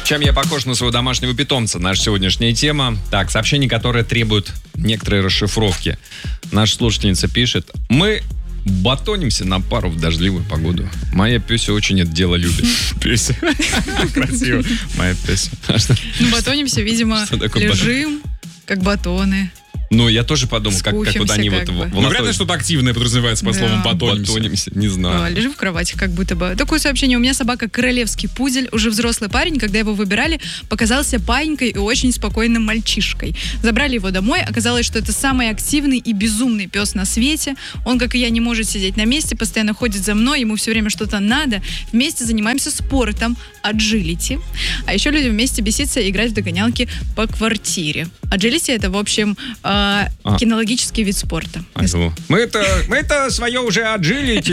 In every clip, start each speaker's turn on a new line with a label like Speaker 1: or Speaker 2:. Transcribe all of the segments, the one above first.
Speaker 1: Чем я похож на своего домашнего питомца? Наша сегодняшняя тема. Так, сообщение, которое требует некоторой расшифровки. Наша слушательница пишет: мы батонимся на пару в дождливую погоду. Моя пёся очень это дело любит.
Speaker 2: Пёся. Красиво. Моя пёся.
Speaker 3: Батонимся, видимо, лежим, как батоны.
Speaker 1: Ну, я тоже подумал, как вот они вот...
Speaker 2: Ну, вряд ли что-то активное подразумевается по словам «батонимся».
Speaker 1: Не знаю.
Speaker 3: Лежим в кровати, как будто бы. Такое сообщение. У меня собака королевский пудель, уже взрослый парень. Когда его выбирали, показался паинькой и очень спокойным мальчишкой. Забрали его домой. Оказалось, что это самый активный и безумный пес на свете. Он, как и я, не может сидеть на месте, постоянно ходит за мной, ему все время что-то надо. Вместе занимаемся спортом, аджилити. А еще люди вместе беситься и играть в догонялки по квартире. Аджилити — это, в общем, кинологический вид спорта.
Speaker 1: Мы это свое уже аджилити.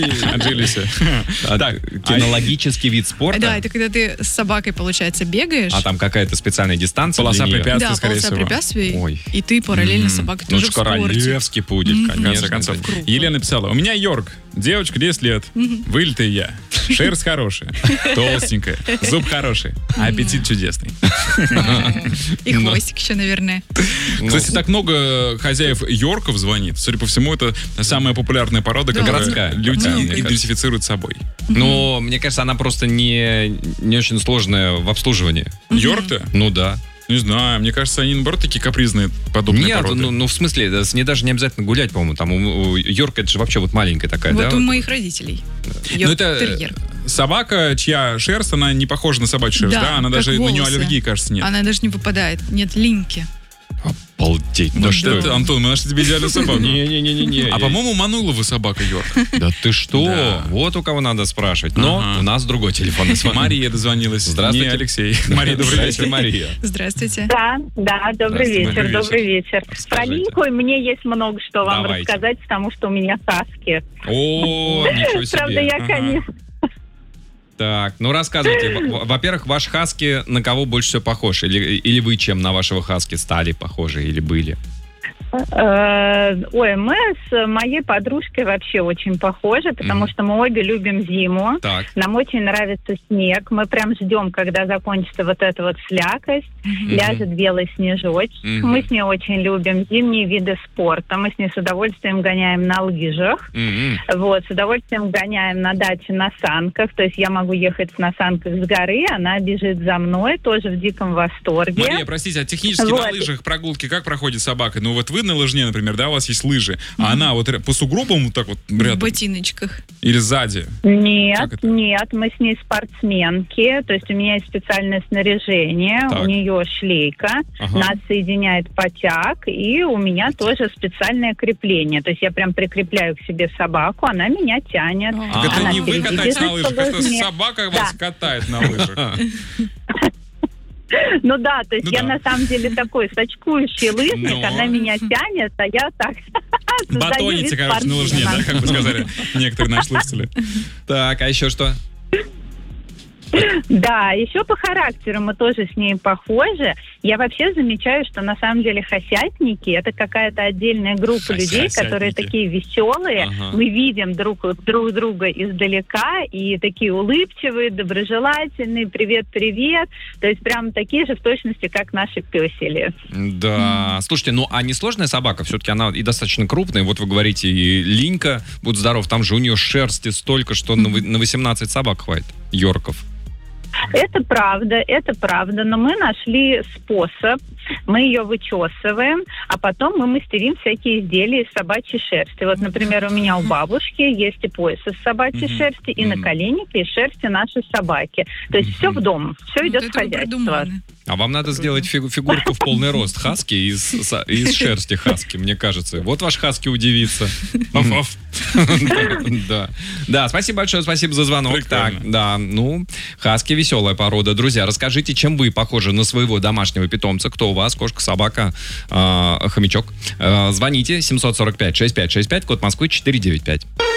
Speaker 1: Кинологический вид спорта?
Speaker 3: Да, это когда ты с собакой, получается, бегаешь.
Speaker 1: А там какая-то специальная дистанция?
Speaker 2: Полоса препятствий,
Speaker 3: да,
Speaker 2: скорее всего.
Speaker 3: полоса препятствий. И ты параллельно с собакой тоже в спорте.
Speaker 1: Королевский пудель, конечно.
Speaker 2: Елена писала: у меня Йорк, девочка 10 лет, вылитый я, шерсть хорошая, толстенькая, зуб хороший, аппетит чудесный.
Speaker 3: И хвостик еще, наверное.
Speaker 2: Кстати, так много хозяев Йорков звонит. Судя по всему, это самая популярная порода, которую люди идентифицируют с собой.
Speaker 1: Но мне кажется, она просто не очень сложная в обслуживании.
Speaker 2: Йорк-то?
Speaker 1: Ну да.
Speaker 2: Не знаю, мне кажется, они, наоборот, такие капризные, подобные породы.
Speaker 1: Нет, ну в смысле, с ней даже не обязательно гулять, по-моему. Там у Йорка это же вообще вот маленькая такая,
Speaker 3: вот
Speaker 1: да?
Speaker 3: Вот у моих родителей. Йорк-терьер.
Speaker 2: Собака, чья шерсть, она не похожа на собачью шерсть, да? Она даже, на нее аллергии, кажется, нет.
Speaker 3: Она даже не выпадает, нет линьки.
Speaker 1: Обалдеть. Да
Speaker 2: что это, Антон, мы нашли тебе идеальную собаку.
Speaker 1: Не-не-не.
Speaker 2: А по-моему, Мануйлова собака Йорк.
Speaker 1: Да ты что? Да. Вот у кого надо спрашивать. Но у нас другой телефон.
Speaker 2: Мария дозвонилась.
Speaker 1: Здравствуйте.
Speaker 2: Не Алексей. Мария, добрый вечер.
Speaker 1: Мария.
Speaker 3: Здравствуйте.
Speaker 4: Да, добрый вечер. Про Линку мне есть много что вам рассказать, потому что у меня хаски.
Speaker 1: О, ничего себе.
Speaker 4: Правда, я, конечно...
Speaker 1: Так, ну рассказывайте. Во-первых, ваш хаски на кого больше всего похож? Или вы чем на вашего хаски стали похожи или были?
Speaker 4: Ой, мы с моей подружкой вообще очень похожи, потому что мы обе любим зиму.
Speaker 1: Так.
Speaker 4: Нам очень нравится снег. Мы прям ждем, когда закончится вот эта вот слякость, ляжет белый снежочек. Мы с ней очень любим зимние виды спорта. Мы с ней с удовольствием гоняем на лыжах. Вот, с удовольствием гоняем на даче на санках. То есть я могу ехать на санках с горы, она бежит за мной, тоже в диком восторге.
Speaker 2: Мария, простите, а технически на лыжах прогулки как проходит собака? Ну вот вы на лыжне, например, да, у вас есть лыжи, а она вот по сугробам вот так вот рядом?
Speaker 3: В ботиночках.
Speaker 2: Или сзади?
Speaker 4: Нет, мы с ней спортсменки, то есть у меня есть специальное снаряжение, у нее шлейка, нас соединяет потяг, и у меня тоже специальное крепление, то есть я прям прикрепляю к себе собаку, она меня тянет.
Speaker 2: Так это не вы катаетесь на лыжах, это собака вас катает на лыжах.
Speaker 4: Ну да, то есть я на самом деле такой сачкующий лыжник, она меня тянет, а я так...
Speaker 2: Батоните, короче, на лыжне, да, как бы сказали некоторые наши слушатели.
Speaker 1: Так, а еще что?
Speaker 4: Да, еще по характеру мы тоже с ней похожи. Я вообще замечаю, что на самом деле хасятники — это какая-то отдельная группа людей, которые такие веселые. Мы видим друг друга издалека и такие улыбчивые, доброжелательные, привет-привет. То есть прям такие же в точности, как наши пёсели.
Speaker 1: Да, слушайте, ну а не сложная собака? Все-таки она и достаточно крупная. Вот вы говорите, и Линька, будь здоров, там же у нее шерсти столько, что на 18 собак хватит, Йорков.
Speaker 4: Это правда, но мы нашли способ, мы ее вычесываем, а потом мы мастерим всякие изделия из собачьей шерсти. Вот, например, у меня у бабушки есть и пояс из собачьей шерсти, и наколенники из шерсти нашей собаки. То есть все в дом, все идет в хозяйство.
Speaker 1: А вам надо сделать фигурку в полный рост хаски из шерсти хаски, мне кажется. Вот ваш хаски удивится. Да, спасибо большое, спасибо за звонок. Так, да, ну, хаски веселая порода. Друзья, расскажите, чем вы похожи на своего домашнего питомца. Кто у вас? Кошка, собака, хомячок. Звоните 745-6565, код Москвы 495.